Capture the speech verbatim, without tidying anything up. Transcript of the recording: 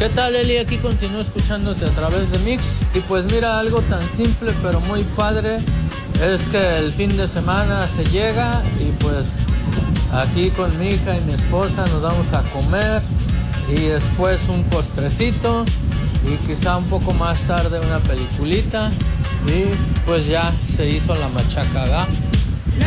¿Qué tal, Eli? Aquí continúo escuchándote a través de Mix. Y pues mira, algo tan simple pero muy padre es que el fin de semana se llega y pues aquí con mi hija y mi esposa nos vamos a comer y después un postrecito y quizá un poco más tarde una peliculita y pues ya se hizo la machaca, ¿verdad?